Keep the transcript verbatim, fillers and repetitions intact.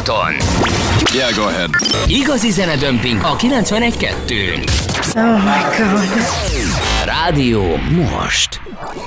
szombaton. Yeah, go ahead. Igazi zenedömping a kilencvenegy kettőn. Oh my God. Rádió most.